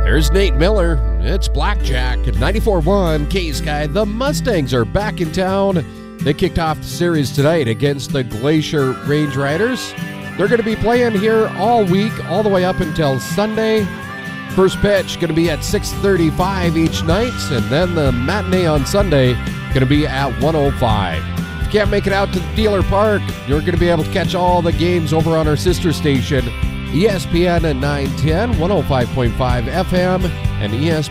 There's Nate Miller. It's Blackjack at 94.1 K-Sky. The Mustangs are back in town. They kicked off the series tonight against the Glacier Range Riders. They're going to be playing here all week, all the way up until Sunday. First pitch going to be at 6:35 each night, and then the matinee on Sunday going to be at 1:05. If you can't make it out to the dealer park, you're going to be able to catch all the games over on our sister station, ESPN at 910, 105.5 FM, and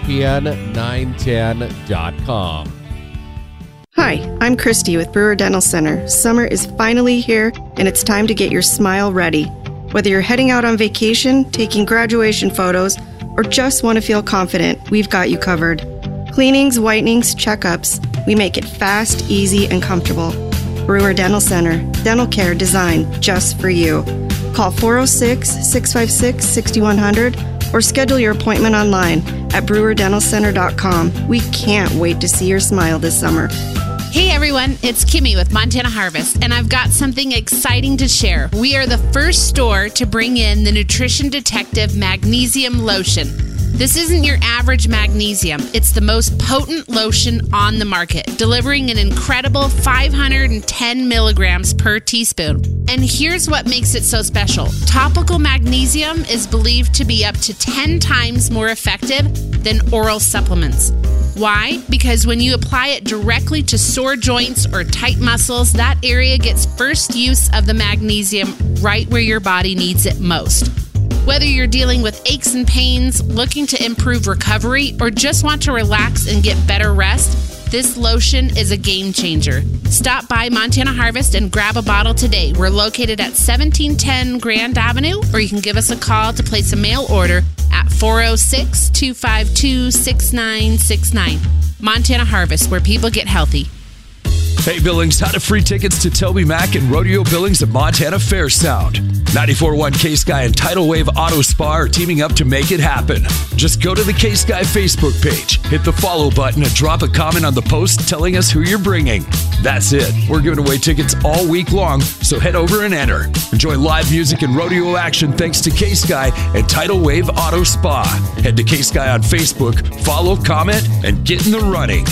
ESPN910.com. Hi, I'm Christy with Brewer Dental Center. Summer is finally here, and it's time to get your smile ready. Whether you're heading out on vacation, taking graduation photos, or just want to feel confident, we've got you covered. Cleanings, whitenings, checkups, we make it fast, easy, and comfortable. Brewer Dental Center, dental care designed just for you. Call 406-656-6100 or schedule your appointment online at brewerdentalcenter.com. We can't wait to see your smile this summer. Hey everyone, it's Kimmy with Montana Harvest, and I've got something exciting to share. We are the first store to bring in the Nutrition Detective Magnesium Lotion. This isn't your average magnesium. It's the most potent lotion on the market, delivering an incredible 510 milligrams per teaspoon. And here's what makes it so special. Topical magnesium is believed to be up to 10 times more effective than oral supplements. Why? Because when you apply it directly to sore joints or tight muscles, that area gets first use of the magnesium right where your body needs it most. Whether you're dealing with aches and pains, looking to improve recovery, or just want to relax and get better rest, this lotion is a game changer. Stop by Montana Harvest and grab a bottle today. We're located at 1710 Grand Avenue, or you can give us a call to place a mail order at 406-252-6969. Montana Harvest, where people get healthy. Hey Billings, how to free tickets to Toby Mac and Rodeo Billings at Montana Fair Sound. 94.1 K-Sky and Tidal Wave Auto Spa are teaming up to make it happen. Just go to the K-Sky Facebook page, hit the follow button, and drop a comment on the post telling us who you're bringing. That's it. We're giving away tickets all week long, so head over and enter. Enjoy live music and rodeo action thanks to K-Sky and Tidal Wave Auto Spa. Head to K-Sky on Facebook, follow, comment, and get in the running.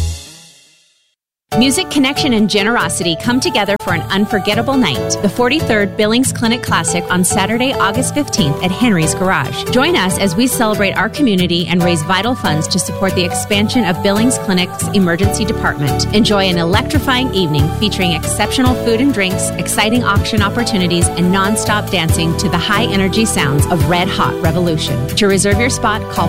Music, connection, and generosity come together for an unforgettable night. The 43rd Billings Clinic Classic on Saturday, August 15th at Henry's Garage. Join us as we celebrate our community and raise vital funds to support the expansion of Billings Clinic's emergency department. Enjoy an electrifying evening featuring exceptional food and drinks, exciting auction opportunities, and non-stop dancing to the high-energy sounds of Red Hot Revolution. To reserve your spot, call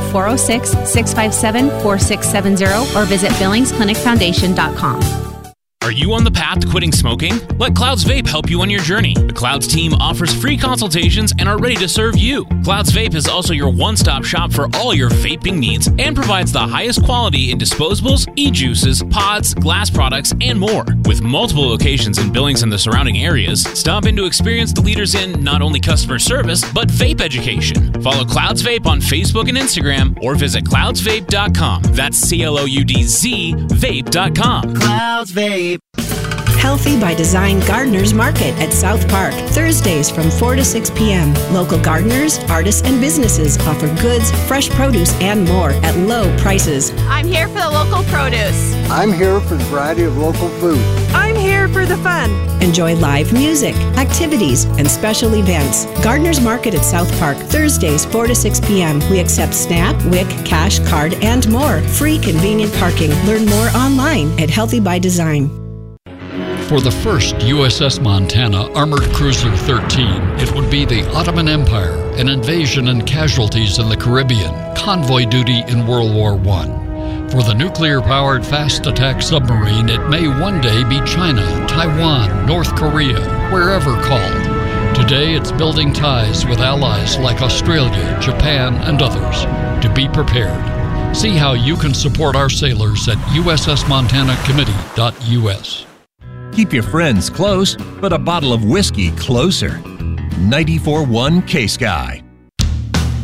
406-657-4670 or visit BillingsClinicFoundation.com. Are you on the path to quitting smoking? Let Clouds Vape help you on your journey. The Clouds team offers free consultations and are ready to serve you. Clouds Vape is also your one-stop shop for all your vaping needs and provides the highest quality in disposables, e-juices, pods, glass products, and more. With multiple locations in Billings and the surrounding areas, stop in to experience the leaders in not only customer service, but vape education. Follow Clouds Vape on Facebook and Instagram or visit cloudsvape.com. That's CLOUDZ vape.com. Clouds Vape. Healthy by Design Gardeners Market at South Park, Thursdays from 4 to 6 p.m. Local gardeners, artists, and businesses offer goods, fresh produce, and more at low prices. I'm here for the local produce. I'm here for the variety of local food. I'm here for the fun. Enjoy live music, activities, and special events. Gardeners Market at South Park, Thursdays 4 to 6 p.m. We accept SNAP, WIC, cash, card, and more. Free convenient parking. Learn more online at Healthy by Design. For the first USS Montana Armored Cruiser 13, it would be the Ottoman Empire, an invasion and casualties in the Caribbean, convoy duty in World War I. For the nuclear-powered fast attack submarine, it may one day be China, Taiwan, North Korea, wherever called. Today, it's building ties with allies like Australia, Japan, and others. To be prepared. See how you can support our sailors at ussmontanacommittee.us. Keep your friends close, but a bottle of whiskey closer. 94.1 K-Sky.